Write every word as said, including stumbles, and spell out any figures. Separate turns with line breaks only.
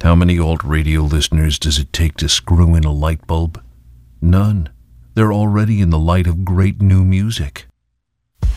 How many alt radio listeners does it take to screw in a light bulb? None. They're already in the light of great new music.